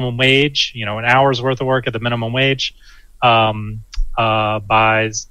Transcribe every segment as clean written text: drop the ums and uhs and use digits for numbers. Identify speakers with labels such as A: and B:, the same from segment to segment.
A: wage, an hour's worth of work at the minimum wage, buys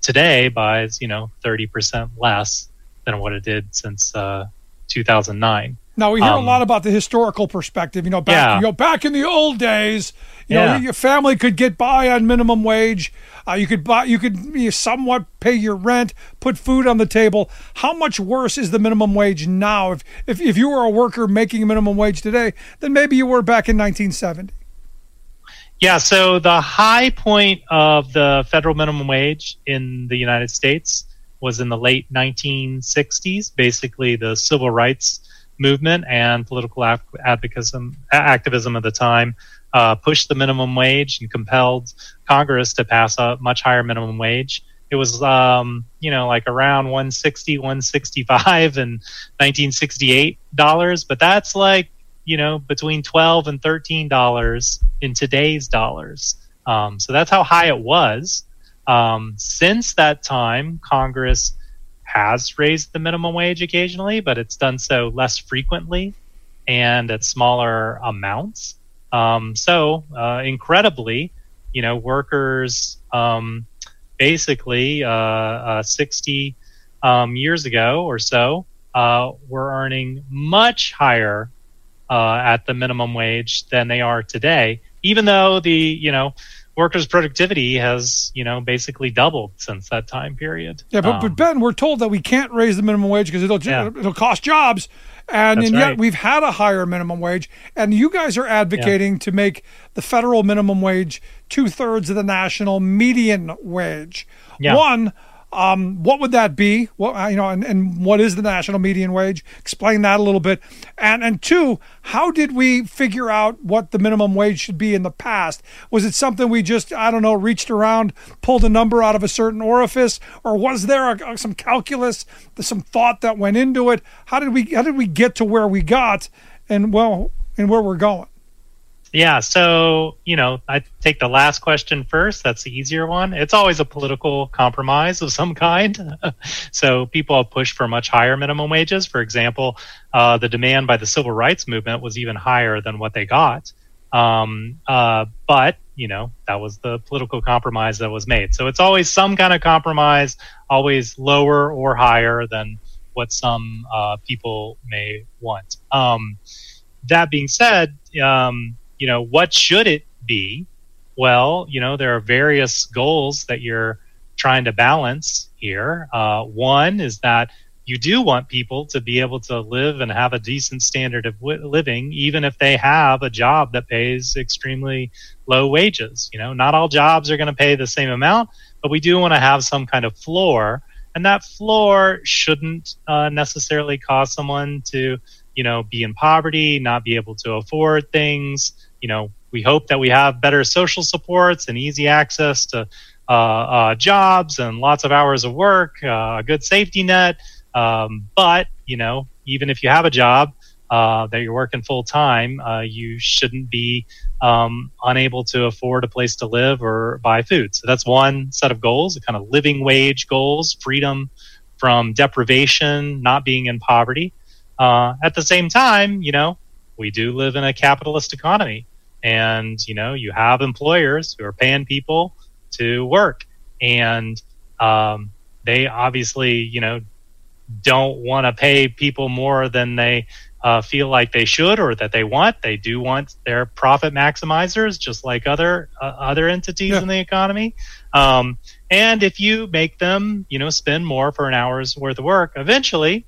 A: 30% less than what it did since 2009.
B: Now we hear a lot about the historical perspective. Back in the old days, your family could get by on minimum wage. You could somewhat pay your rent, put food on the table. How much worse is the minimum wage now? If you were a worker making a minimum wage today, than maybe you were back in 1970.
A: Yeah, so the high point of the federal minimum wage in the United States was in the late 1960s, basically the civil rights movement and political activism of the time pushed the minimum wage and compelled Congress to pass a much higher minimum wage. It was, like around $160, $165 in 1968, but that's like, between $12 and $13 in today's dollars. So that's how high it was. Since that time, Congress has raised the minimum wage occasionally, but it's done so less frequently and at smaller amounts. Incredibly, workers basically 60 years ago or so were earning much higher at the minimum wage than they are today, even though the workers' productivity has, basically doubled since that time period.
B: Yeah, but Ben, we're told that we can't raise the minimum wage because it'll cost jobs, and yet we've had a higher minimum wage, and you guys are advocating to make the federal minimum wage 2/3 of the national median wage. Yeah. One, what would that be? And what is the national median wage? Explain that a little bit. And two, how did we figure out what the minimum wage should be in the past? Was it something we just, reached around, pulled a number out of a certain orifice, or was there some calculus, some thought that went into it? How did we get to where we got, and where we're going?
A: Yeah, so, I take the last question first. That's the easier one. It's always a political compromise of some kind. So people have pushed for much higher minimum wages. For example, the demand by the civil rights movement was even higher than what they got. But, that was the political compromise that was made. So it's always some kind of compromise, always lower or higher than what some people may want. That being said, what should it be? Well, there are various goals that you're trying to balance here. One is that you do want people to be able to live and have a decent standard of living, even if they have a job that pays extremely low wages. Not all jobs are going to pay the same amount, but we do want to have some kind of floor. And that floor shouldn't necessarily cause someone to, be in poverty, not be able to afford things. We hope that we have better social supports and easy access to jobs and lots of hours of work, a good safety net. But, even if you have a job that you're working full time, you shouldn't be unable to afford a place to live or buy food. So that's one set of goals, the kind of living wage goals, freedom from deprivation, not being in poverty. At the same time, we do live in a capitalist economy. And, you have employers who are paying people to work. And they obviously, don't want to pay people more than they feel like they should or that they want. They do want their profit maximizers, just like other entities in the economy. And if you make them, spend more for an hour's worth of work, eventually,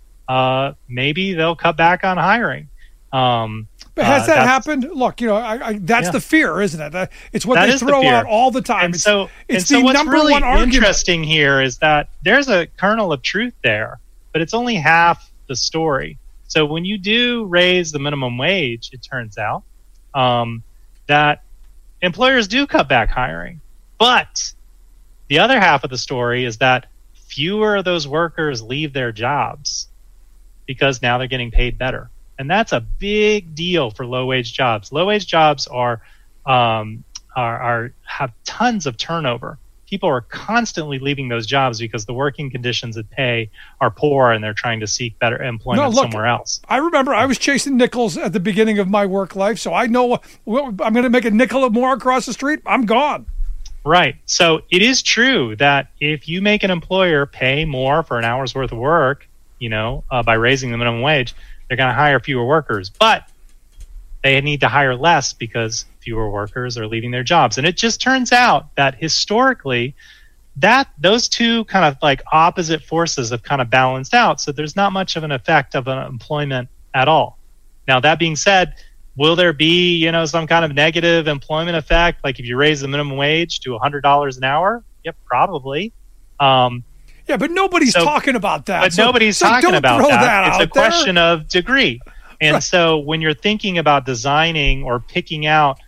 A: maybe they'll cut back on hiring.
B: But has that happened? Look, that's the fear, isn't it? It's what they throw out all the time.
A: It's the what's number really one argument. Interesting here is that there's a kernel of truth there, but it's only half the story. So when you do raise the minimum wage, it turns out that employers do cut back hiring. But the other half of the story is that fewer of those workers leave their jobs because now they're getting paid better. And that's a big deal for low-wage jobs. Low-wage jobs have tons of turnover. people are constantly leaving those jobs because the working conditions at pay are poor and they're trying to seek better employment somewhere else.
B: I remember I was chasing nickels at the beginning of my work life, so I know I'm going to make a nickel or more across the street. I'm gone.
A: Right. So it is true that if you make an employer pay more for an hour's worth of work, by raising the minimum wage, they're going to hire fewer workers. But they need to hire less because fewer workers are leaving their jobs. And it just turns out that historically, that those two kind of like opposite forces have kind of balanced out. So there's not much of an effect of employment at all. Now, that being said, will there be, some kind of negative employment effect? Like if you raise the minimum wage to $100 an hour? Yep, probably.
B: Yeah, but nobody's talking about that.
A: But nobody's talking about that. It's a question of degree. And right. So when you're thinking about designing or picking out,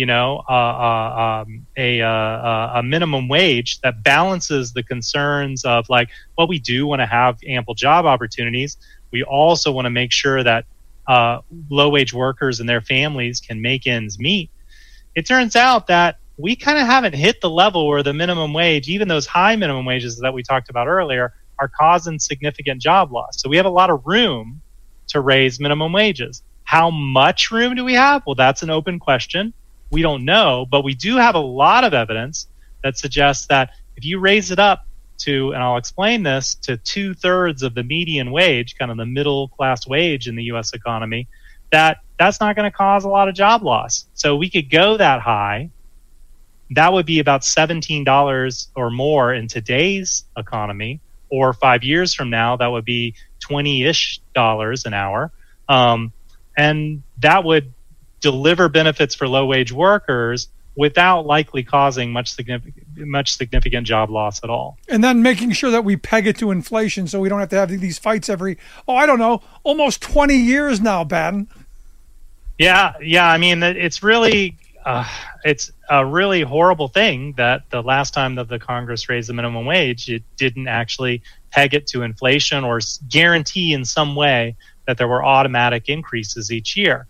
A: a minimum wage that balances the concerns of like, well, we do want to have ample job opportunities. We also want to make sure that low-wage workers and their families can make ends meet. It turns out that we kind of haven't hit the level where the minimum wage, even those high minimum wages that we talked about earlier, are causing significant job loss. So we have a lot of room to raise minimum wages. How much room do we have? Well, that's an open question. We don't know, but we do have a lot of evidence that suggests that if you raise it up to, and I'll explain this, to 2/3 of the median wage, kind of the middle class wage in the U.S. economy, that's not going to cause a lot of job loss. So we could go that high. That would be about $17 or more in today's economy, or 5 years from now, that would be $20-ish an hour. And that would deliver benefits for low-wage workers without likely causing much significant job loss at all. And
B: then making sure that we peg it to inflation so we don't have to have these fights every, almost 20 years now, Ben.
A: Yeah. I mean, it's really... it's a really horrible thing that the last time that the Congress raised the minimum wage, it didn't actually peg it to inflation or guarantee in some way that there were automatic increases each year.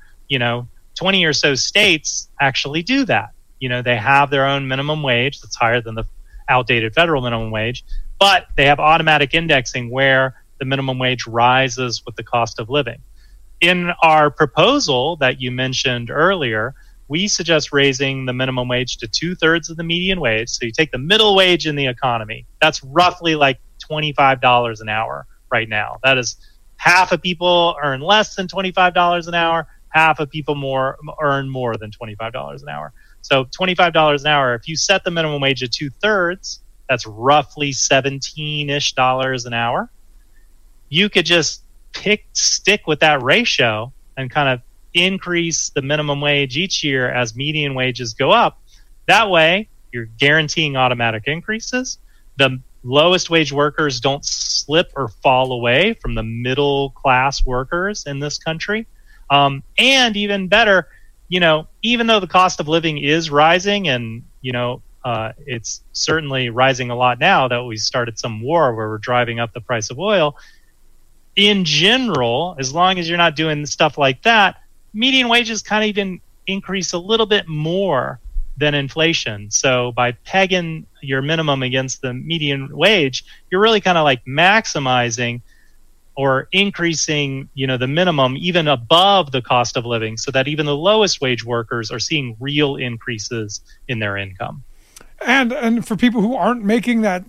A: 20 or so states actually do that. They have their own minimum wage that's higher than the outdated federal minimum wage, but they have automatic indexing where the minimum wage rises with the cost of living. In our proposal that you mentioned earlier, we suggest raising the minimum wage to 2/3 of the median wage. So you take the middle wage in the economy. That's roughly like $25 an hour right now. That is, half of people earn less than $25 an hour. Half of people earn more than $25 an hour. So $25 an hour, if you set the minimum wage at 2/3, that's roughly $17-ish an hour. You could just stick with that ratio and kind of increase the minimum wage each year as median wages go up. That way, you're guaranteeing automatic increases. The lowest wage workers don't slip or fall away from the middle class workers in this country. And even better, even though the cost of living is rising and, it's certainly rising a lot now that we started some war where we're driving up the price of oil, in general, as long as you're not doing stuff like that, median wages kind of even increase a little bit more than inflation. So by pegging your minimum against the median wage, you're really kind of like maximizing or increasing, the minimum even above the cost of living so that even the lowest wage workers are seeing real increases in their income.
B: And for people who aren't making that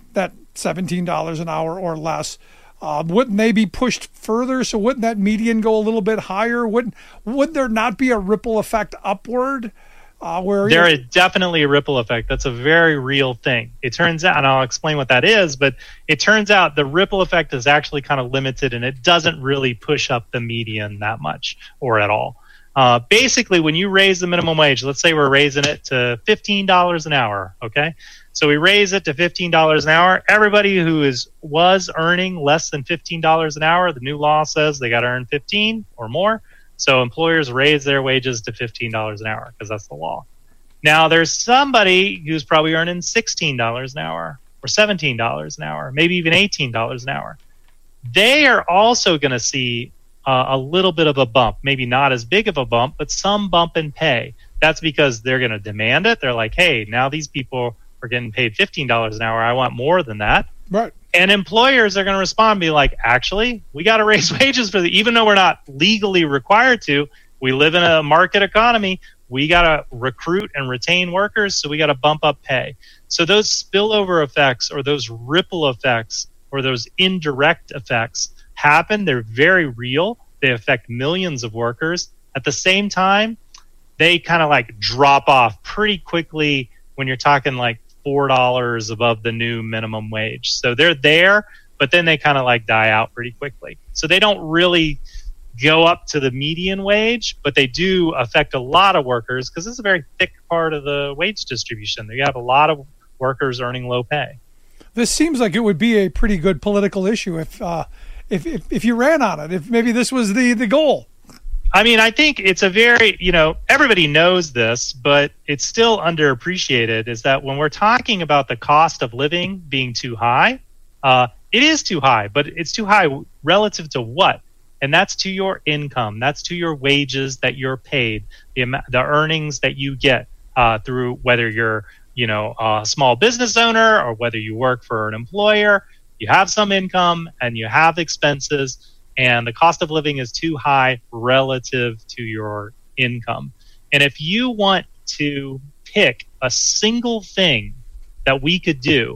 B: $17 an hour or less, wouldn't they be pushed further? So wouldn't that median go a little bit higher? Would there not be a ripple effect upward?
A: There is definitely a ripple effect. That's a very real thing. It turns out, and I'll explain what that is, but it turns out the ripple effect is actually kind of limited and it doesn't really push up the median that much or at all. Basically, when you raise the minimum wage, let's say we're raising it to $15 an hour, okay? So we raise it to $15 an hour. Everybody who was earning less than $15 an hour, the new law says they got to earn 15 or more. So employers raise their wages to $15 an hour because that's the law. Now there's somebody who's probably earning $16 an hour or $17 an hour, maybe even $18 an hour. They are also going to see a little bit of a bump, maybe not as big of a bump, but some bump in pay. That's because they're going to demand it. They're like, hey, now these people we're getting paid $15 an hour. I want more than that.
B: Right.
A: And employers are going to respond and be like, actually, we got to raise wages even though we're not legally required to. We live in a market economy. We got to recruit and retain workers, so we got to bump up pay. So those spillover effects or those ripple effects or those indirect effects happen. They're very real. They affect millions of workers. At the same time, they kind of like drop off pretty quickly when you're talking like $4 above the new minimum wage. So they're there, but then they kind of like die out pretty quickly. So they don't really go up to the median wage, but they do affect a lot of workers because it's a very thick part of the wage distribution. You have a lot of workers earning low pay.
B: This seems like it would be a pretty good political issue if you ran on it, if maybe this was the goal.
A: I mean, I think it's a very, everybody knows this, but it's still underappreciated, is that when we're talking about the cost of living being too high, it is too high, but it's too high relative to what? And that's to your income. That's to your wages that you're paid, the earnings that you get through whether you're, a small business owner or whether you work for an employer. You have some income and you have expenses. And the cost of living is too high relative to your income. And if you want to pick a single thing that we could do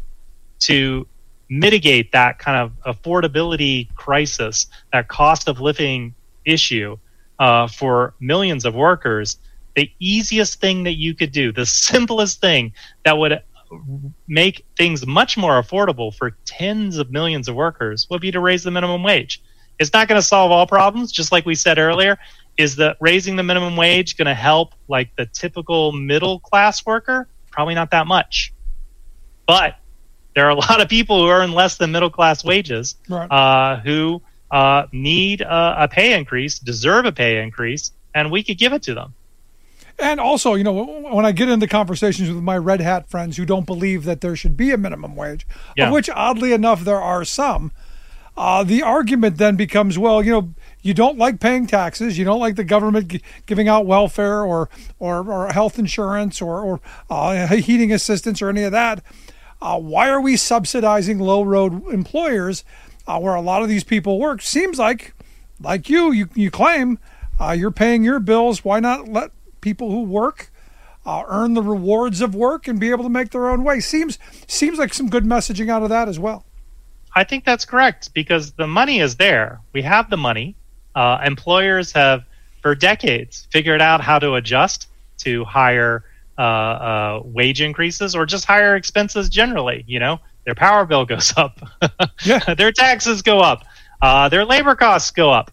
A: to mitigate that kind of affordability crisis, that cost of living issue for millions of workers, the easiest thing that you could do, the simplest thing that would make things much more affordable for tens of millions of workers would be to raise the minimum wage. It's not going to solve all problems, just like we said earlier. Is the raising the minimum wage going to help like the typical middle class worker? Probably not that much. But there are a lot of people who earn less than middle class wages, right, who need a pay increase, deserve a pay increase, and we could give it to them.
B: And also, when I get into conversations with my red hat friends who don't believe that there should be a minimum wage, of which oddly enough there are some, the argument then becomes, well, you don't like paying taxes, you don't like the government giving out welfare or health insurance or heating assistance or any of that. Why are we subsidizing low-road employers where a lot of these people work? Seems like you claim you're paying your bills. Why not let people who work earn the rewards of work and be able to make their own way? Seems like some good messaging out of that as well.
A: I think that's correct because the money is there. We have the money. Employers have, for decades, figured out how to adjust to higher wage increases or just higher expenses generally. Their power bill goes up. Their taxes go up. Their labor costs go up.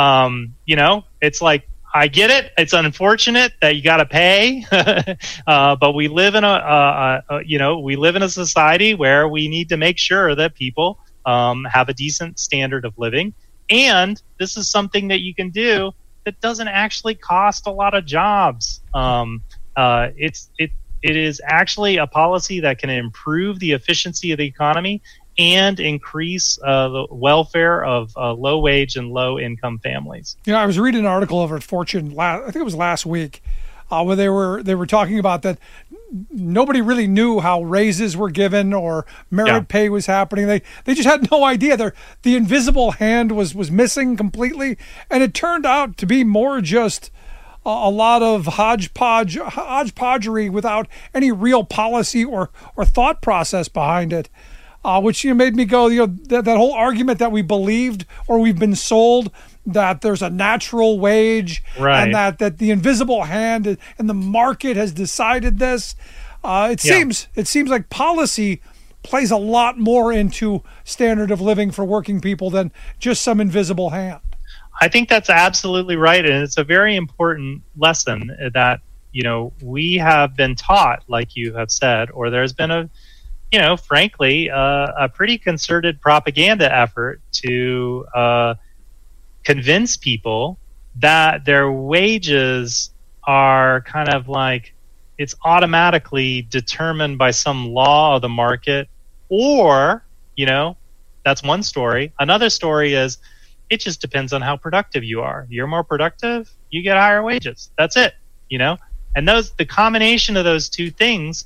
A: It's like, I get it. It's unfortunate that you got to pay, but we live in a society where we need to make sure that people have a decent standard of living. And this is something that you can do that doesn't actually cost a lot of jobs. It is actually a policy that can improve the efficiency of the economy and increase the welfare of low wage and low income families.
B: I was reading an article over at Fortune I think it was last week, where they were talking about that nobody really knew how raises were given or merit pay was happening. They just had no idea. The invisible hand was missing completely, and it turned out to be more just a lot of hodgepodgery without any real policy or thought process behind it. Which made me go, that whole argument that we believed or we've been sold that there's a natural wage, right, and that the invisible hand and the market has decided this. It seems like policy plays a lot more into standard of living for working people than just some invisible hand.
A: I think that's absolutely right, and it's a very important lesson that we have been taught, like you have said, or there's been frankly, a pretty concerted propaganda effort to convince people that their wages are kind of like it's automatically determined by some law of the market, or, that's one story. Another story is it just depends on how productive you are. You're more productive, you get higher wages. That's it, And the combination of those two things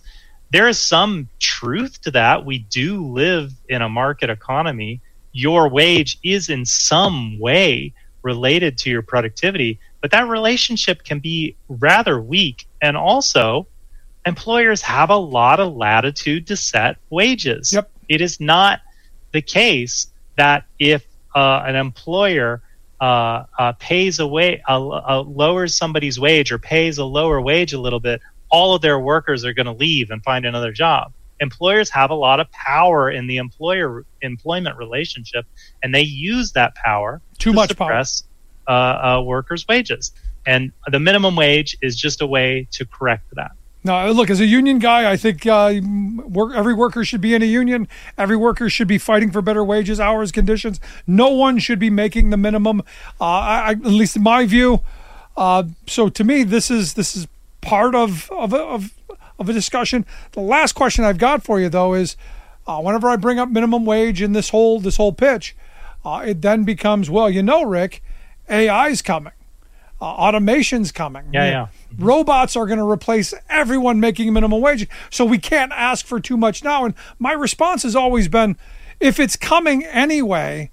A: there is some truth to that. We do live in a market economy. Your wage is in some way related to your productivity, but that relationship can be rather weak. And also, employers have a lot of latitude to set wages.
B: Yep.
A: It is not the case that if an employer pays lowers somebody's wage or pays a lower wage a little bit, all of their workers are going to leave and find another job. Employers have a lot of power in the employment relationship, and they use that power
B: to
A: suppress workers' wages. And the minimum wage is just a way to correct that.
B: No, look, as a union guy, I think every worker should be in a union. Every worker should be fighting for better wages, hours, conditions. No one should be making the minimum, at least in my view. So to me, this is part of a discussion. The last question I've got for you, though, is whenever I bring up minimum wage in this whole pitch, it then becomes, well, Rick, AI's coming. Automation's coming.
A: Yeah.
B: Robots are going to replace everyone making minimum wage. So we can't ask for too much now. And my response has always been, if it's coming anyway,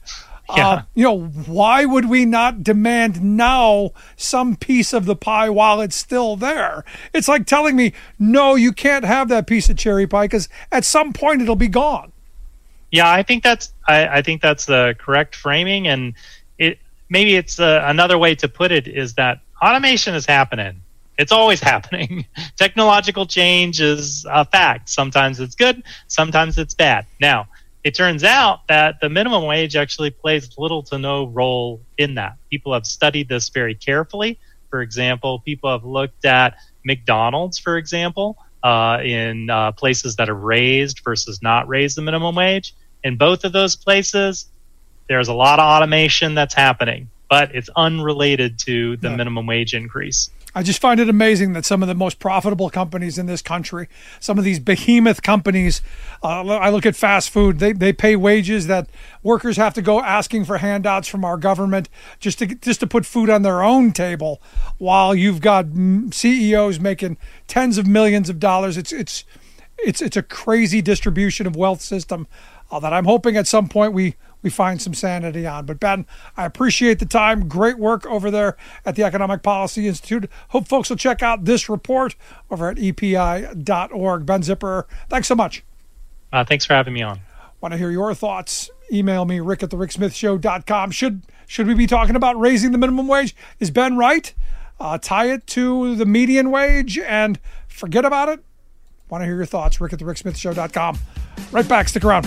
B: why would we not demand now some piece of the pie while it's still there? It's like telling me, no, you can't have that piece of cherry pie because at some point it'll be gone.
A: Yeah, I think that's the correct framing, and maybe it's another way to put it is that automation is happening. It's always happening. Technological change is a fact. Sometimes it's good, sometimes it's bad. Now, it turns out that the minimum wage actually plays little to no role in that. People have studied this very carefully. For example, people have looked at McDonald's, for example, in places that have raised versus not raised the minimum wage. In both of those places, there's a lot of automation that's happening, but it's unrelated to the minimum wage increase.
B: I just find it amazing that some of the most profitable companies in this country, some of these behemoth companies, I look at fast food, they pay wages that workers have to go asking for handouts from our government just to put food on their own table, while you've got CEOs making tens of millions of dollars. It's a crazy distribution of wealth system that I'm hoping at some point we find some sanity on. But Ben, I appreciate the time. Great work over there at the Economic Policy Institute. Hope folks will check out this report over at epi.org. Ben Zipperer, thanks so much.
A: Thanks for having me on.
B: Want to hear your thoughts? Email me, rick@thericksmithshow.com. Should we be talking about raising the minimum wage? Is Ben right? Tie it to the median wage and forget about it? Want to hear your thoughts? rick@thericksmithshow.com. Right back. Stick around.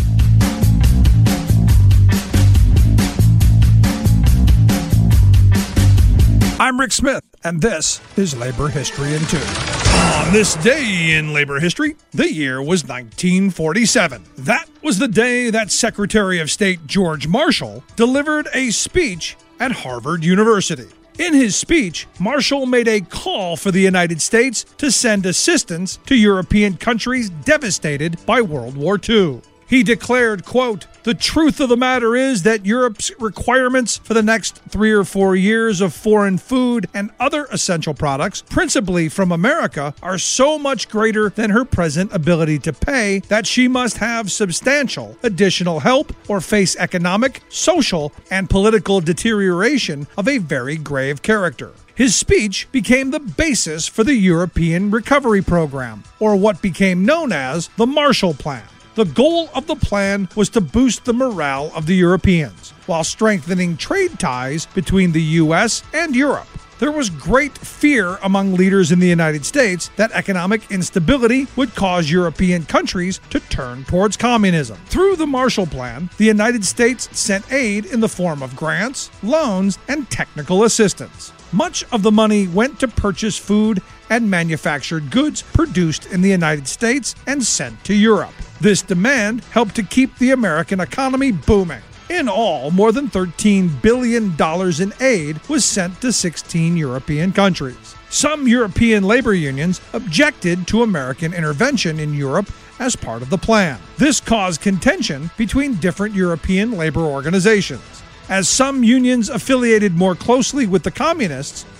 B: I'm Rick Smith, and this is Labor History in 2. On this day in labor history, the year was 1947. That was the day that Secretary of State George Marshall delivered a speech at Harvard University. In his speech, Marshall made a call for the United States to send assistance to European countries devastated by World War II. He declared, quote, "The truth of the matter is that Europe's requirements for the next 3 or 4 years of foreign food and other essential products, principally from America, are so much greater than her present ability to pay that she must have substantial additional help or face economic, social, and political deterioration of a very grave character." His speech became the basis for the European Recovery Program, or what became known as the Marshall Plan. The goal of the plan was to boost the morale of the Europeans, while strengthening trade ties between the U.S. and Europe. There was great fear among leaders in the United States that economic instability would cause European countries to turn towards communism. Through the Marshall Plan, the United States sent aid in the form of grants, loans, and technical assistance. Much of the money went to purchase food and manufactured goods produced in the United States and sent to Europe. This demand helped to keep the American economy booming. In all, more than $13 billion in aid was sent to 16 European countries. Some European labor unions objected to American intervention in Europe as part of the plan. This caused contention between different European labor organizations. As some unions affiliated more closely with the communists,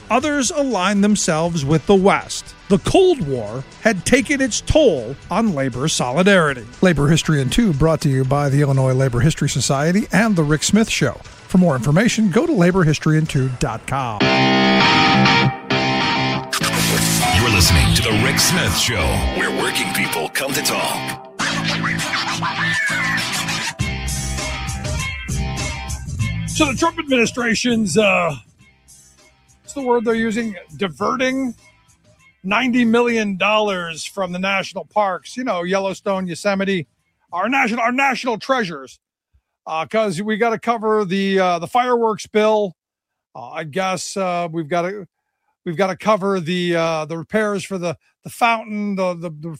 B: others aligned themselves with the West. The Cold War had taken its toll on labor solidarity. Labor History in 2 brought to you by the Illinois Labor History Society and The Rick Smith Show. For more information, go to laborhistoryin2.com.
C: You're listening to The Rick Smith Show, where working people come to talk.
B: So the Trump administration's, what's the word they're using? Diverting $90 million from the national parks, Yellowstone, Yosemite, our national treasures, because we got to cover the fireworks bill. I guess we've got to cover the repairs for the fountain, the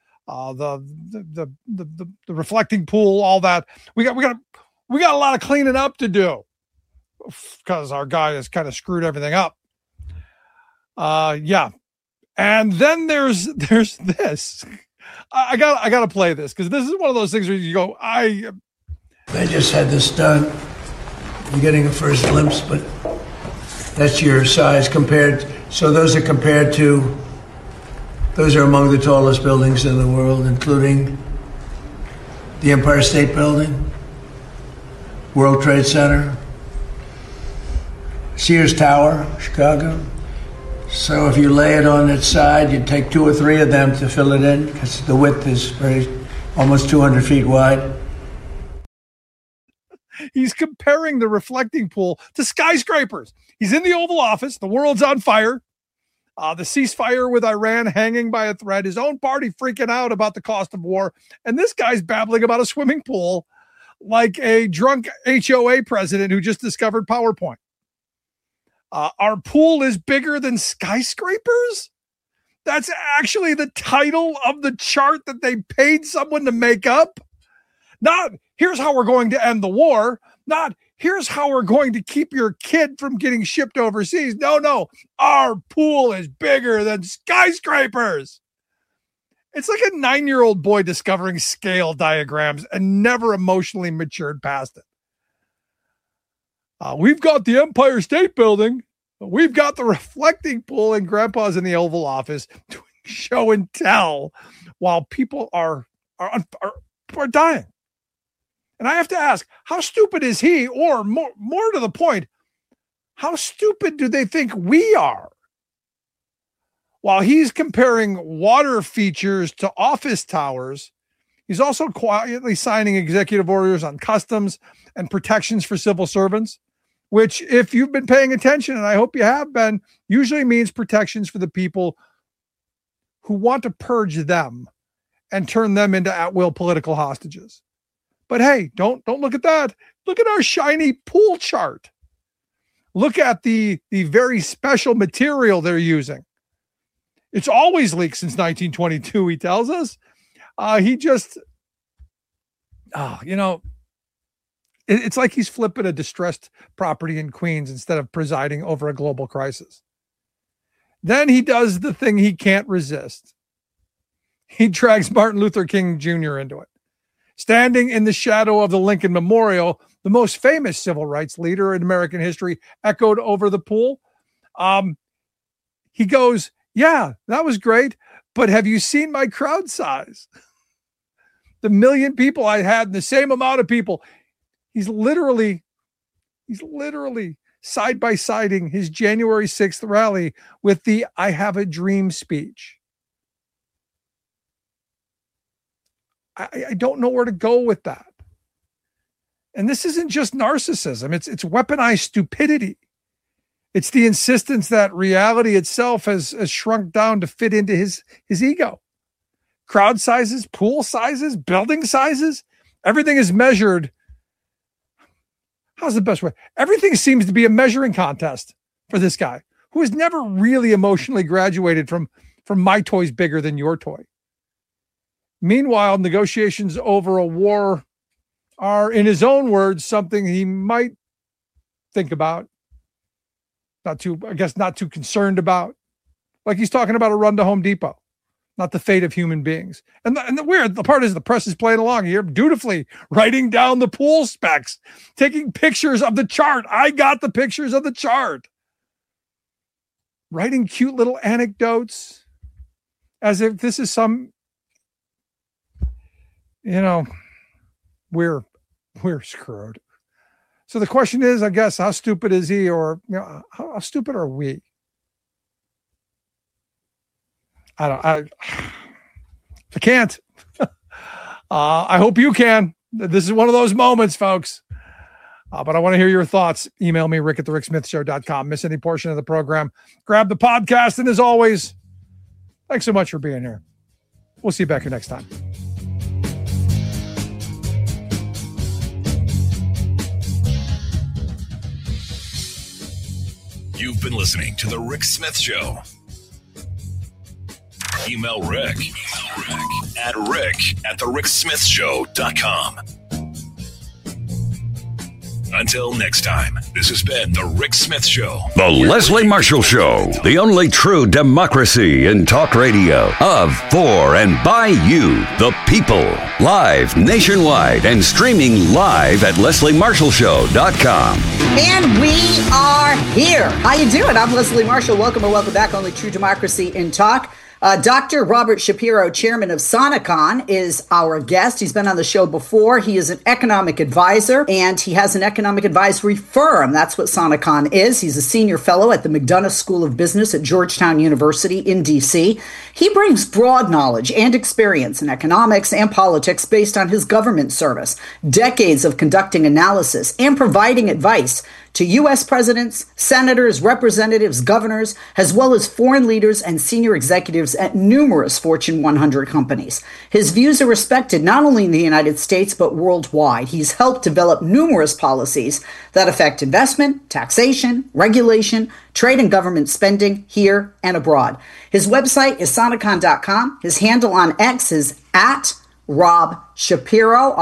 B: reflecting pool, all that. We got a lot of cleaning up to do because our guy has kind of screwed everything up. Yeah. And then there's this. I gotta play this because this is one of those things where you go,
D: They just had this done. You're getting a first glimpse, but that's your size compared. So those are among the tallest buildings in the world, including the Empire State Building, World Trade Center, Sears Tower, Chicago. So if you lay it on its side, you'd take 2 or 3 of them to fill it in because the width is almost 200 feet wide.
B: He's comparing the reflecting pool to skyscrapers. He's in the Oval Office. The world's on fire. The ceasefire with Iran hanging by a thread. His own party freaking out about the cost of war. And this guy's babbling about a swimming pool like a drunk HOA president who just discovered PowerPoint. Our pool is bigger than skyscrapers? That's actually the title of the chart that they paid someone to make up. Not, here's how we're going to end the war. Not, here's how we're going to keep your kid from getting shipped overseas. No. Our pool is bigger than skyscrapers. It's like a 9-year-old boy discovering scale diagrams and never emotionally matured past it. We've got the Empire State Building. We've got the reflecting pool, and Grandpa's in the Oval Office doing show and tell while people are dying. And I have to ask, how stupid is he? Or more to the point, how stupid do they think we are? While he's comparing water features to office towers, he's also quietly signing executive orders on customs and protections for civil servants, which, if you've been paying attention, and I hope you have been, usually means protections for the people who want to purge them and turn them into at-will political hostages. But hey, don't look at that. Look at our shiny pool chart. Look at the very special material they're using. It's always leaked since 1922, he tells us. It's like he's flipping a distressed property in Queens instead of presiding over a global crisis. Then he does the thing he can't resist. He drags Martin Luther King Jr. into it. Standing in the shadow of the Lincoln Memorial, the most famous civil rights leader in American history echoed over the pool. He goes, yeah, that was great, but have you seen my crowd size? The 1 million people I had, and the same amount of people. He's literally side-by-siding his January 6th rally with the I Have a Dream speech. I don't know where to go with that. And this isn't just narcissism. It's weaponized stupidity. It's the insistence that reality itself has shrunk down to fit into his ego. Crowd sizes, pool sizes, building sizes, everything is measured. How's the best way? Everything seems to be a measuring contest for this guy who has never really emotionally graduated from my toy's bigger than your toy. Meanwhile, negotiations over a war are, in his own words, something he might think about. Not too concerned about. Like he's talking about a run to Home Depot, not the fate of human beings. And the part is the press is playing along here, dutifully writing down the pool specs, taking pictures of the chart. I got the pictures of the chart. writing cute little anecdotes as if this is some, we're screwed. So the question is, I guess, how stupid is he, or how stupid are we? I can't. I hope you can. This is one of those moments, folks. But I want to hear your thoughts. Email me, rick@thericksmithshow.com. Miss any portion of the program, grab the podcast. And as always, thanks so much for being here. We'll see you back here next time.
C: You've been listening to The Rick Smith Show. Email Rick at rick@thericksmithshow.com. Until next time, this has been The Rick Smith Show.
E: The Leslie Marshall Show, the only true democracy in talk radio, of, for, and by you, the people. Live nationwide and streaming live at lesliemarshallshow.com.
F: And we are here. How you doing? I'm Leslie Marshall. Welcome back. Only true democracy in talk. Dr. Robert Shapiro, chairman of Sonicon, is our guest. He's been on the show before. He is an economic advisor, and he has an economic advisory firm. That's what Sonicon is. He's a senior fellow at the McDonough School of Business at Georgetown University in D.C. He brings broad knowledge and experience in economics and politics based on his government service, decades of conducting analysis and providing advice to U.S. presidents, senators, representatives, governors, as well as foreign leaders and senior executives at numerous Fortune 100 companies. His views are respected not only in the United States, but worldwide. He's helped develop numerous policies that affect investment, taxation, regulation, trade and government spending here and abroad. His website is sonicon.com. His handle on X is at Rob Shapiro,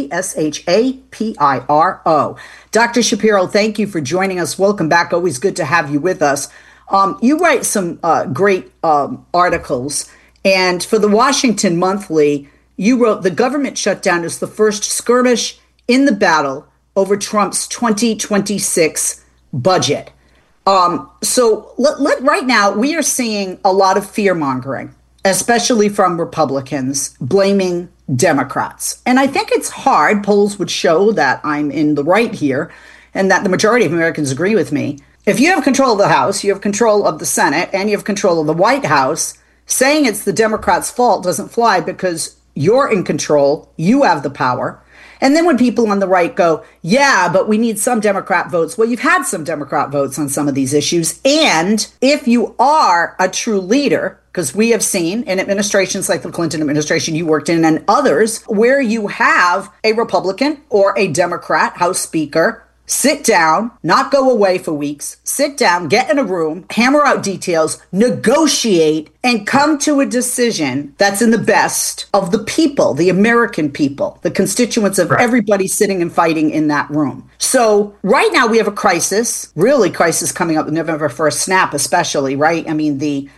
F: ROBSHAPIRO. Dr. Shapiro, thank you for joining us. Welcome back. Always good to have you with us. You write some great articles, and for the Washington Monthly, you wrote, "The government shutdown is the first skirmish in the battle over Trump's 2026 budget." So right now, we are seeing a lot of fear-mongering, especially from Republicans, blaming Democrats. And I think it's hard. Polls would show that I'm in the right here and that the majority of Americans agree with me. If you have control of the House, you have control of the Senate, and you have control of the White House, saying it's the Democrats' fault doesn't fly because you're in control, you have the power. And then when people on the right go, yeah, but we need some Democrat votes. Well, you've had some Democrat votes on some of these issues. And if you are a true leader, because we have seen in administrations like the Clinton administration you worked in and others, where you have a Republican or a Democrat House Speaker sit down, not go away for weeks, sit down, get in a room, hammer out details, negotiate, and come to a decision that's in the best of the people, the American people, the constituents of everybody sitting and fighting in that room. So right now we have a crisis, really crisis coming up November 1st snap, especially, right? I mean, the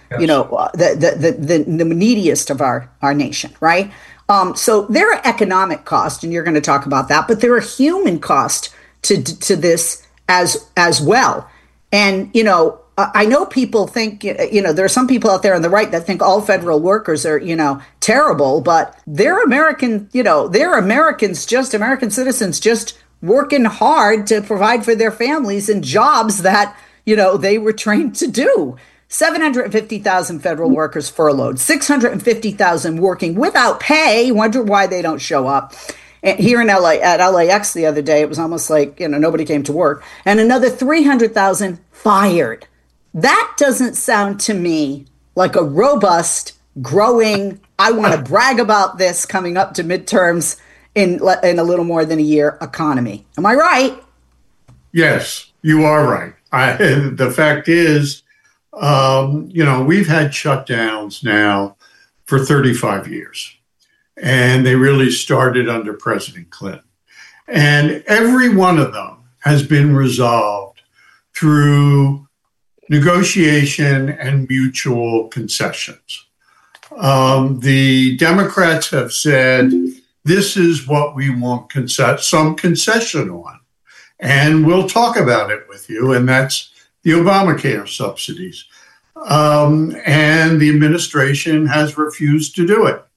F: neediest of our nation, right? So there are economic costs, and you're going to talk about that, but there are human costs to this as well. And, I know people think, there are some people out there on the right that think all federal workers are, terrible, but they're American, they're American citizens just working hard to provide for their families in jobs that, they were trained to do. 750,000 federal workers furloughed, 650,000 working without pay. Wonder why they don't show up. And here in LA, at LAX the other day, it was almost like, nobody came to work. And another 300,000 fired. That doesn't sound to me like a robust, growing, I want to brag about this coming up to midterms in a little more than a year economy. Am I right?
G: Yes, you are right. The fact is, we've had shutdowns now for 35 years. And they really started under President Clinton. And every one of them has been resolved through negotiation and mutual concessions. The Democrats have said, this is what we want some concession on. And we'll talk about it with you, and that's the Obamacare subsidies. And the administration has refused to do it.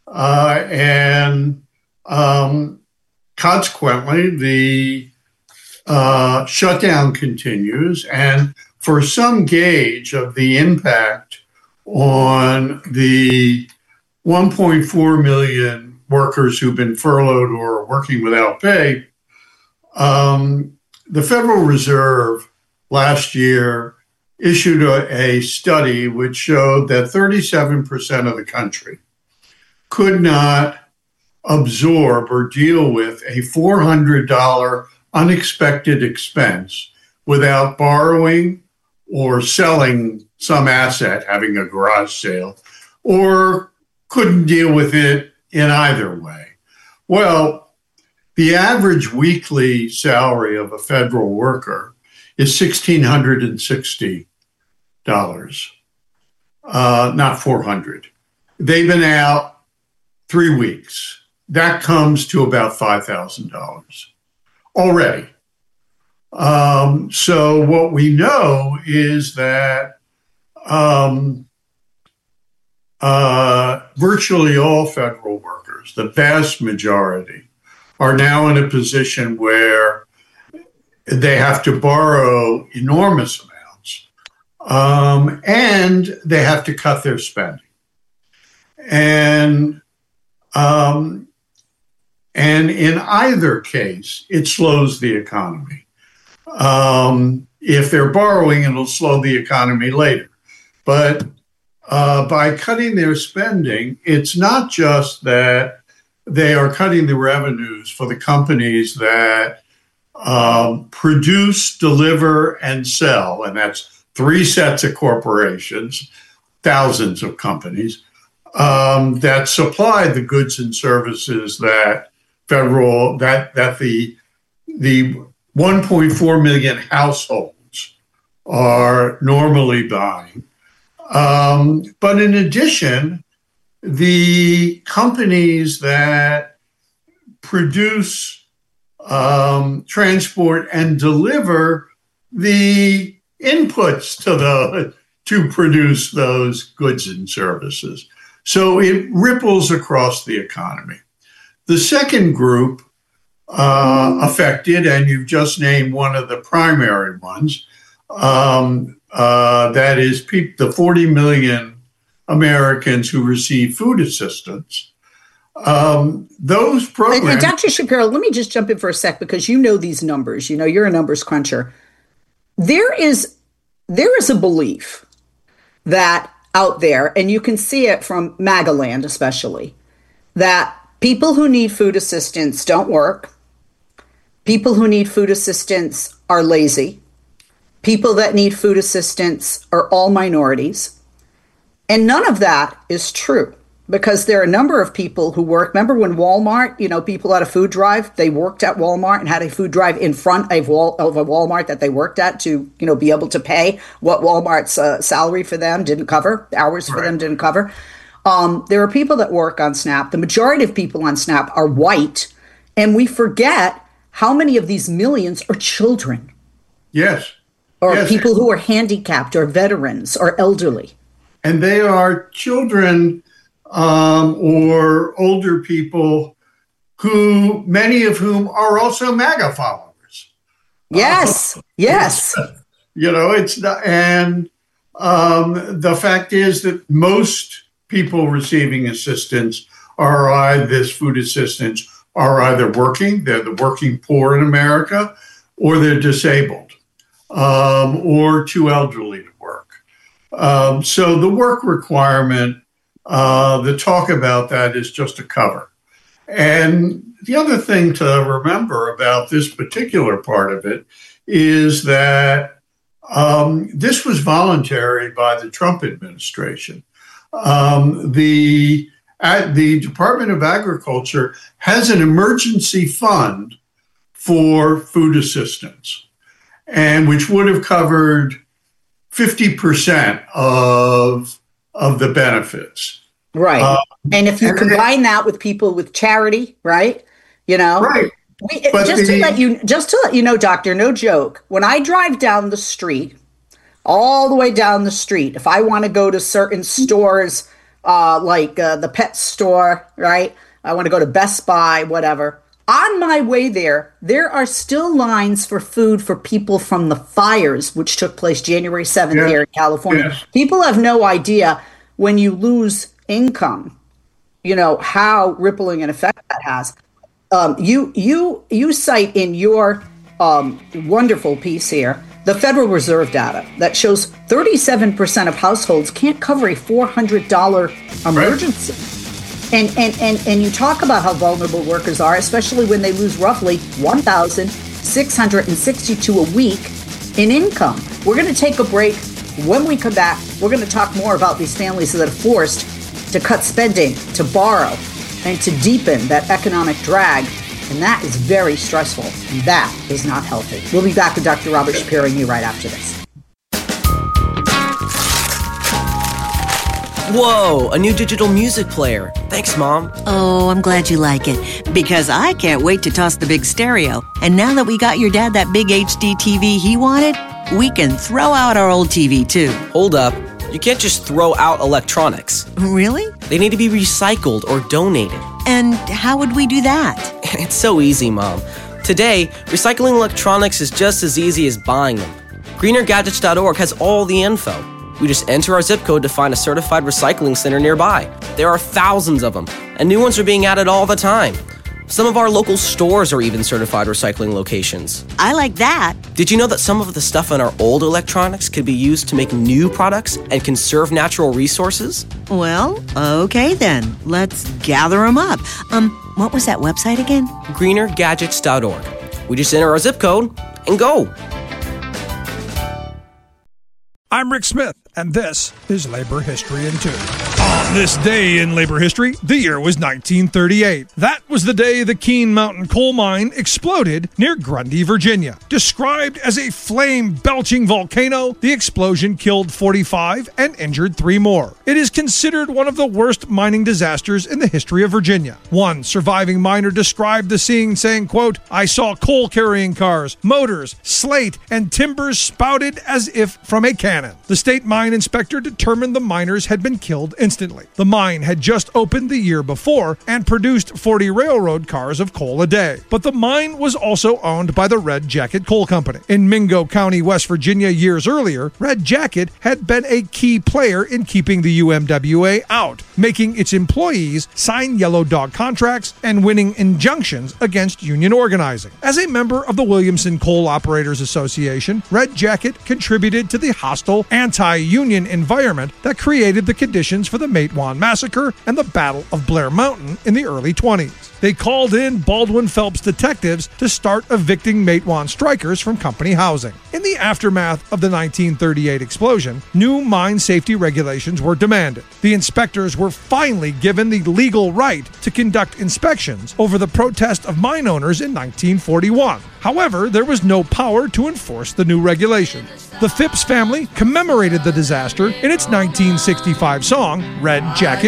G: Consequently, the shutdown continues. And for some gauge of the impact on the 1.4 million workers who've been furloughed or are working without pay, the Federal Reserve last year issued a study which showed that 37% of the country could not absorb or deal with a $400 unexpected expense without borrowing or selling some asset, having a garage sale, or couldn't deal with it in either way. Well, the average weekly salary of a federal worker is $1,660, not $400. They've been out 3 weeks. That comes to about $5,000 already. So what we know is that virtually all federal workers, the vast majority, are now in a position where they have to borrow enormous amounts, and they have to cut their spending. And in either case, it slows the economy. If they're borrowing, it'll slow the economy later. But by cutting their spending, it's not just that they are cutting the revenues for the companies that produce, deliver, and sell, and that's 3 sets of corporations, thousands of companies, that supply the goods and services that the 1.4 million households are normally buying. But in addition, the companies that produce, transport, and deliver the inputs to produce those goods and services. So it ripples across the economy. The second group affected, and you've just named one of the primary ones, that is the 40 million Americans who receive food assistance. Those programs.
F: And Dr. Shapiro, let me just jump in for a sec, because you know these numbers. You know, you're a numbers cruncher. There is a belief that out there, and you can see it from MAGA land especially, that people who need food assistance don't work. People who need food assistance are lazy. People that need food assistance are all minorities. And none of that is true, because there are a number of people who work. Remember when Walmart, people had a food drive, they worked at Walmart and had a food drive in front of a Walmart that they worked at to, be able to pay what Walmart's salary for them didn't cover, hours for them didn't cover. There are people that work on SNAP. The majority of people on SNAP are white, and we forget how many of these millions are children.
G: Yes.
F: Or people who are handicapped or veterans or elderly.
G: And they are children or older people who, many of whom are also MAGA followers.
F: Yes. Yes.
G: It's not, and the fact is that most people receiving assistance this food assistance are either working, they're the working poor in America, or they're disabled, or too elderly to work. So the work requirement, the talk about that is just a cover. And the other thing to remember about this particular part of it is that this was voluntary by the Trump administration. The Department of Agriculture has an emergency fund for food assistance, and which would have covered 50% of the benefits.
F: Right. And if you combine that with people with charity, right?
G: Right.
F: Just to let you know, doctor, no joke. When I drive down the street all the way down the street. If I want to go to certain stores, like the pet store, right? I want to go to Best Buy, whatever. On my way there are still lines for food for people from the fires, which took place January 7th here in California. Yes. People have no idea when you lose income, how rippling an effect that has. You cite in your wonderful piece here the Federal Reserve data that shows 37% of households can't cover a $400 emergency. Right. And you talk about how vulnerable workers are, especially when they lose roughly $1,662 a week in income. We're going to take a break. When we come back, we're going to talk more about these families that are forced to cut spending, to borrow, and to deepen that economic drag. And that is very stressful. And that is not healthy. We'll be back with Dr. Robert Shapiro and you right after this.
H: Whoa, a new digital music player. Thanks, Mom.
I: Oh, I'm glad you like it, because I can't wait to toss the big stereo. And now that we got your dad that big HD TV he wanted, we can throw out our old TV, too.
H: Hold up. You can't just throw out electronics.
I: Really?
H: They need to be recycled or donated.
I: And how would we do that?
H: It's so easy, Mom. Today, recycling electronics is just as easy as buying them. GreenerGadgets.org has all the info. We just enter our zip code to find a certified recycling center nearby. There are thousands of them, and new ones are being added all the time. Some of our local stores are even certified recycling locations.
I: I like that.
H: Did you know that some of the stuff in our old electronics could be used to make new products and conserve natural resources?
I: Well, okay then. Let's gather them up. What was that website again?
H: GreenerGadgets.org. We just enter our zip code and go.
B: I'm Rick Smith, and this is Labor History in 2. On this day in labor history, the year was 1938. That was the day the Keene Mountain coal mine exploded near Grundy, Virginia. Described as a flame-belching volcano, the explosion killed 45 and injured 3 more. It is considered one of the worst mining disasters in the history of Virginia. One surviving miner described the scene saying, quote, "I saw coal-carrying cars, motors, slate, and timbers spouted as if from a cannon." The state mine inspector determined the miners had been killed instantly. The mine had just opened the year before and produced 40 railroad cars of coal a day. But the mine was also owned by the Red Jacket Coal Company. In Mingo County, West Virginia, years earlier, Red Jacket had been a key player in keeping the UMWA out, making its employees sign yellow dog contracts and winning injunctions against union organizing. As a member of the Williamson Coal Operators Association, Red Jacket contributed to the hostile anti-union environment that created the conditions for the Matewan Massacre and the Battle of Blair Mountain in the early 20s. They called in Baldwin Phelps detectives to start evicting Matewan strikers from company housing. In the aftermath of the 1938 explosion, new mine safety regulations were demanded. The inspectors were finally given the legal right to conduct inspections over the protest of mine owners in 1941. However, there was no power to enforce the new regulation. The Phipps family commemorated the disaster in its 1965 song, Red Jacket